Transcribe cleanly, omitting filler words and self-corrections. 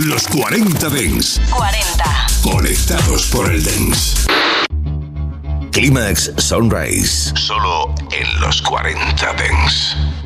Los 40 Dance. 40. Conectados por el Dance. Clímax Sunrise. Solo en los 40 Dance.